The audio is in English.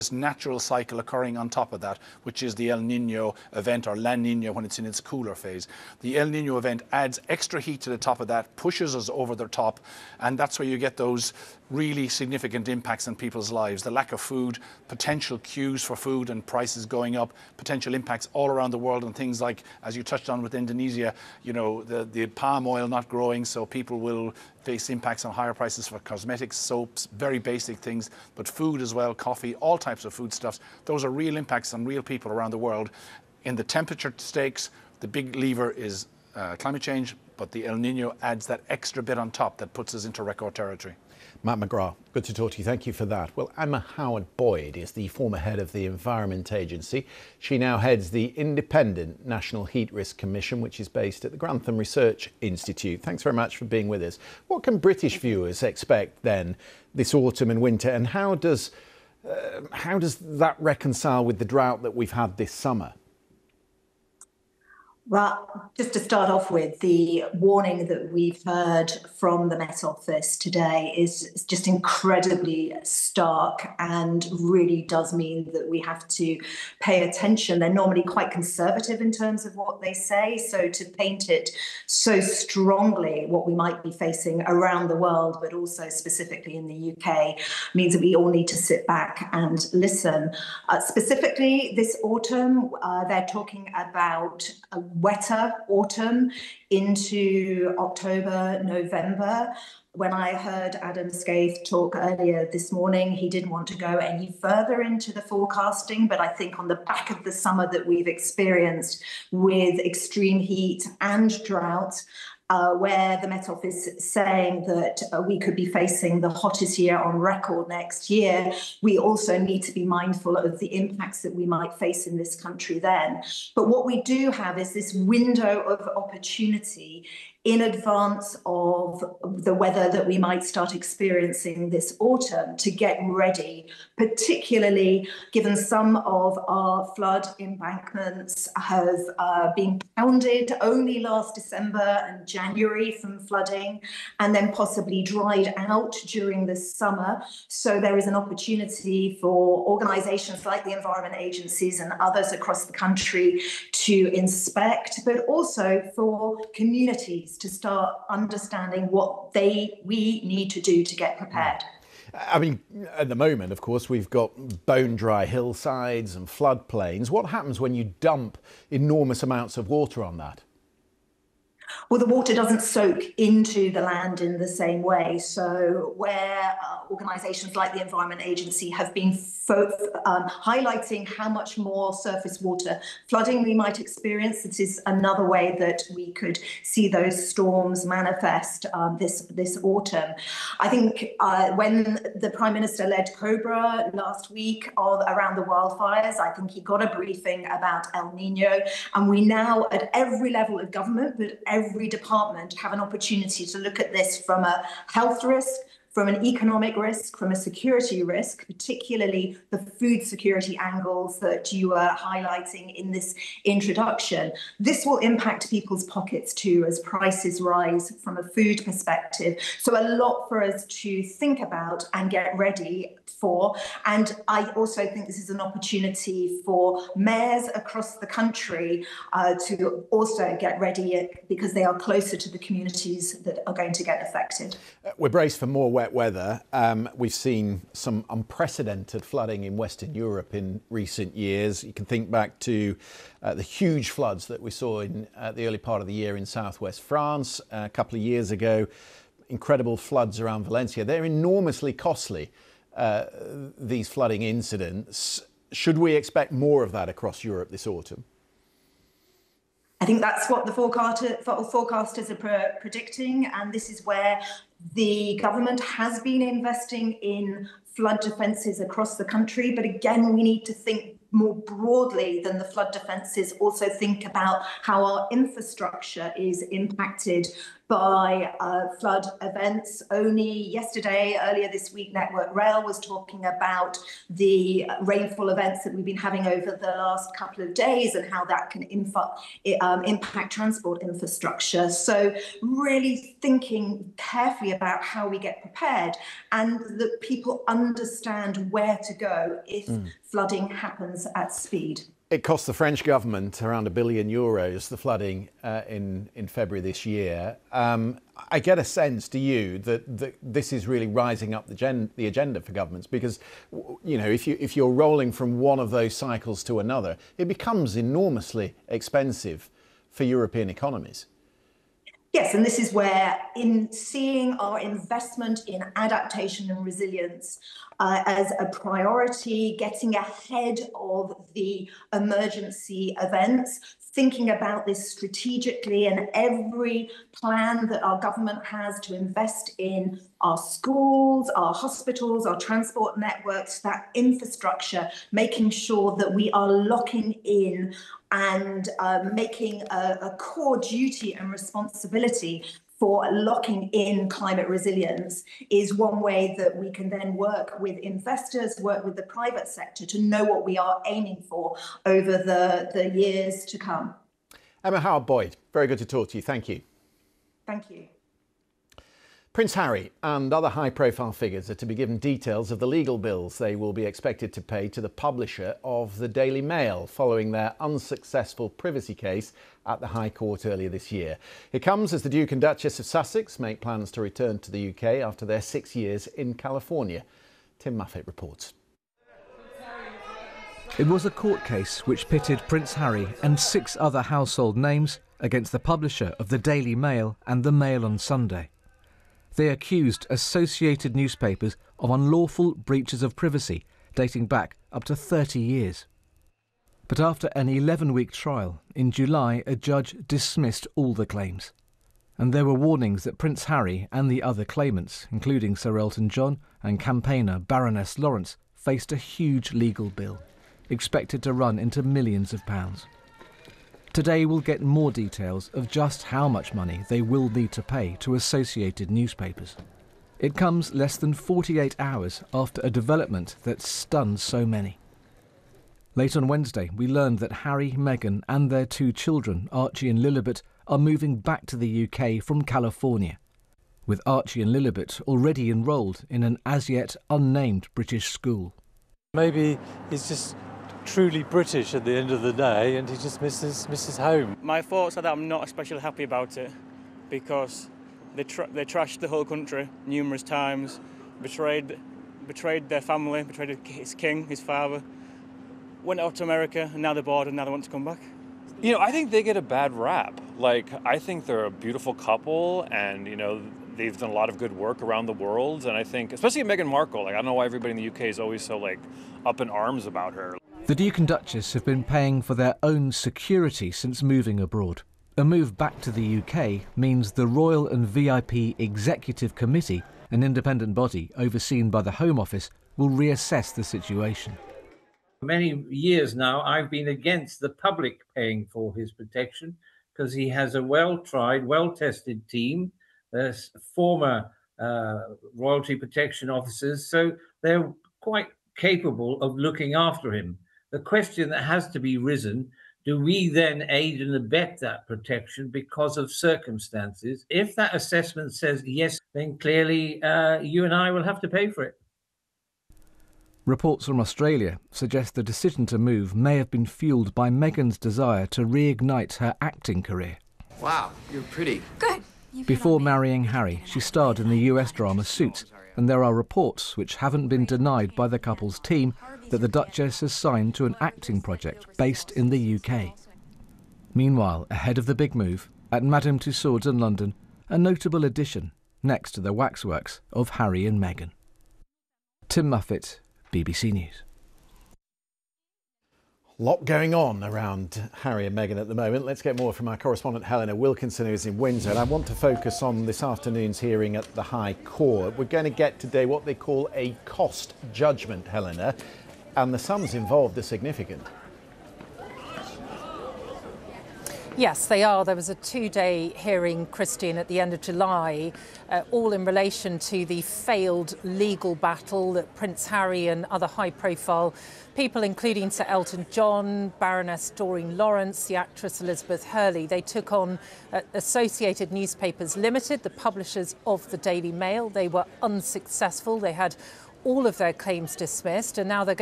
this natural cycle occurring on top of that, which is the El Nino event, or La Nina when it's in its cooler phase. The El Nino event adds extra heat to the top of that, pushes us over the top, and that's where you get those really significant impacts on people's lives. The lack of food, potential queues for food and prices going up, potential impacts all around the world on things like, as you touched on with Indonesia, you know, the palm oil not growing, so people will face impacts on higher prices for cosmetics, soaps, very basic things, but food as well, coffee, all types of foodstuffs. Those are real impacts on real people around the world. In the temperature stakes, the big lever is climate change, but the El Nino adds that extra bit on top that puts us into record territory. Matt McGrath, good to talk to you. Thank you for that. Well, Emma Howard-Boyd is the former head of the Environment Agency. She now heads the Independent National Heat Risk Commission, which is based at the Grantham Research Institute. Thanks very much for being with us. What can British viewers expect then this autumn and winter, and how does that reconcile with the drought that we've had this summer? Well, just to start off with, the warning that we've heard from the Met Office today is just incredibly stark and really does mean that we have to pay attention. They're normally quite conservative in terms of what they say, so to paint it so strongly, what we might be facing around the world, but also specifically in the UK, means that we all need to sit back and listen. Specifically this autumn, they're talking about a wetter autumn into October, November. When I heard Adam Scaife talk earlier this morning, he didn't want to go any further into the forecasting, but I think on the back of the summer that we've experienced with extreme heat and drought, where the Met Office is saying that we could be facing the hottest year on record next year, we also need to be mindful of the impacts that we might face in this country then. But what we do have is this window of opportunity in advance of the weather that we might start experiencing this autumn to get ready, particularly given some of our flood embankments have been pounded only last December and January from flooding, and then possibly dried out during the summer. So there is an opportunity for organisations like the Environment Agencies and others across the country to inspect, but also for communities to start understanding what we need to do to get prepared. I mean, at the moment, of course, we've got bone dry hillsides and floodplains. What happens when you dump enormous amounts of water on that? Well, the water doesn't soak into the land in the same way. So where organisations like the Environment Agency have been highlighting how much more surface water flooding we might experience, this is another way that we could see those storms manifest this autumn. I think when the Prime Minister led COBRA last week around the wildfires, I think he got a briefing about El Nino, and we now at every level of government, but every department have an opportunity to look at this from a health risk, from an economic risk, from a security risk, particularly the food security angles that you were highlighting in this introduction. This will impact people's pockets too as prices rise from a food perspective. So a lot for us to think about and get ready for. And I also think this is an opportunity for mayors across the country to also get ready because they are closer to the communities that are going to get affected. We're braced for more wet weather. We've seen some unprecedented flooding in Western Europe in recent years. You can think back to the huge floods that we saw in the early part of the year in southwest France a couple of years ago. Incredible floods around Valencia. They're enormously costly, these flooding incidents. Should we expect more of that across Europe this autumn? I think that's what the forecasters are predicting, and this is where the government has been investing in flood defences across the country. But again, we need to think more broadly than the flood defences, also think about how our infrastructure is impacted by flood events. Only yesterday, earlier this week, Network Rail was talking about the rainfall events that we've been having over the last couple of days and how that can impact transport infrastructure. So really thinking carefully about how we get prepared and that people understand where to go if flooding happens at speed. It cost the French government around €1 billion, the flooding in February this year. I get a sense, do you, that this is really rising up the agenda for governments? Because, you know, if you're rolling from one of those cycles to another, it becomes enormously expensive for European economies. Yes, and this is where, in seeing our investment in adaptation and resilience as a priority, getting ahead of the emergency events, thinking about this strategically, and every plan that our government has to invest in our schools, our hospitals, our transport networks, that infrastructure, making sure that we are locking in and making a core duty and responsibility for locking in climate resilience is one way that we can then work with investors, work with the private sector to know what we are aiming for over the years to come. Emma Howard-Boyd, very good to talk to you. Thank you. Thank you. Prince Harry and other high-profile figures are to be given details of the legal bills they will be expected to pay to the publisher of the Daily Mail following their unsuccessful privacy case at the High Court earlier this year. It comes as the Duke and Duchess of Sussex make plans to return to the UK after their 6 years in California. Tim Muffet reports. It was a court case which pitted Prince Harry and 6 other household names against the publisher of the Daily Mail and the Mail on Sunday. They accused Associated Newspapers of unlawful breaches of privacy dating back up to 30 years. But after an 11-week trial, in July a judge dismissed all the claims. And there were warnings that Prince Harry and the other claimants, including Sir Elton John and campaigner Baroness Lawrence, faced a huge legal bill, expected to run into millions of pounds. Today we'll get more details of just how much money they will need to pay to Associated Newspapers. It comes less than 48 hours after a development that stunned so many. Late on Wednesday, we learned that Harry, Meghan and their 2 children, Archie and Lilibet, are moving back to the UK from California, with Archie and Lilibet already enrolled in an as-yet unnamed British school. Maybe he's just truly British at the end of the day and he just misses home. My thoughts are that I'm not especially happy about it because they trashed the whole country numerous times, betrayed their family, betrayed his king, his father, went out to America and now they're bored and now they want to come back. You know, I think they get a bad rap. Like, I think they're a beautiful couple and, you know, they've done a lot of good work around the world. And I think, especially Meghan Markle, like, I don't know why everybody in the UK is always so, like, up in arms about her. The Duke and Duchess have been paying for their own security since moving abroad. A move back to the UK means the Royal and VIP Executive Committee, an independent body overseen by the Home Office, will reassess the situation. For many years now, I've been against the public paying for his protection because he has a well-tried, well-tested team. There's former royalty protection officers, so they're quite capable of looking after him. The question that has to be risen, do we then aid and abet that protection because of circumstances? If that assessment says yes, then clearly you and I will have to pay for it. Reports from Australia suggest the decision to move may have been fueled by Meghan's desire to reignite her acting career. Wow, you're pretty. Good. Before marrying Harry, she starred in the US drama Suits, and there are reports, which haven't been denied by the couple's team, that the Duchess has signed to an acting project based in the UK. Meanwhile, ahead of the big move, at Madame Tussauds in London, a notable addition next to the waxworks of Harry and Meghan. Tim Muffet, BBC News. A lot going on around Harry and Meghan at the moment. Let's get more from our correspondent Helena Wilkinson, who's in Windsor. And I want to focus on this afternoon's hearing at the High Court. We're going to get today what they call a cost judgment, Helena, and the sums involved are significant. Yes, they are. There was a 2-day hearing, Christian, at the end of July, all in relation to the failed legal battle that Prince Harry and other high-profile people, including Sir Elton John, Baroness Doreen Lawrence, the actress Elizabeth Hurley, they took on Associated Newspapers Limited, the publishers of the Daily Mail. They were unsuccessful. They had all of their claims dismissed, and now they're going